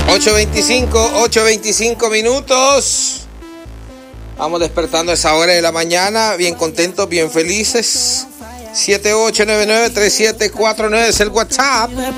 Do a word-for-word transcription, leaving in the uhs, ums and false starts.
ocho veinticinco, ocho veinticinco minutos. Vamos despertando a esa hora de la mañana, bien contentos, bien felices. siete ocho nueve nueve tres siete cuatro nueve es el WhatsApp.